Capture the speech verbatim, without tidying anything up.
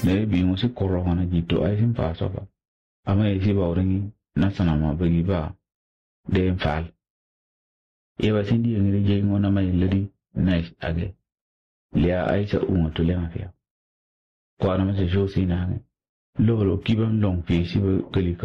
ne bi mo si korro wana jito ay sim fa so ba ama e si ba orangi na sana ma bagi ba de fal e ba sin di ngi je ngona mai ledi nice age lia aisha unga to le mafia kwa na ma se jo si na ne lo lo ki ban long fi si ba kali